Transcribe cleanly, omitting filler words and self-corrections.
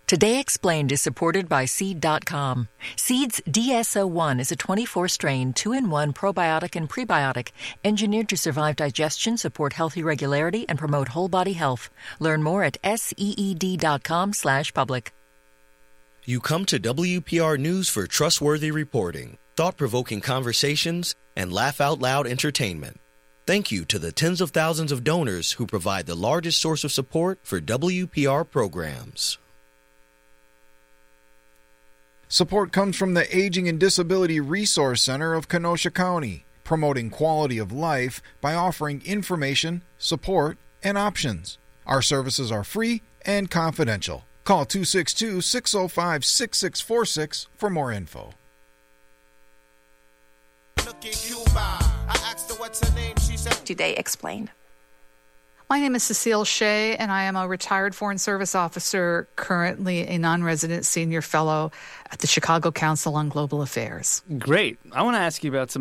Today Explained is supported by Seed.com. Seed's DSO1 is a 24-strain, 2-in-1 probiotic and prebiotic engineered to survive digestion, support healthy regularity, and promote whole-body health. Learn more at seed.com/public. You come to WPR News for trustworthy reporting, thought-provoking conversations, and laugh-out-loud entertainment. Thank you to the tens of thousands of donors who provide the largest source of support for WPR programs. Support comes from the Aging and Disability Resource Center of Kenosha County, promoting quality of life by offering information, support, and options. Our services are free and confidential. Call 262-605-6646 for more info. Today Explained. My name is Cecile Shea, and I am a retired Foreign Service officer, currently a non-resident senior fellow at the Chicago Council on Global Affairs. Great. I want to ask you about some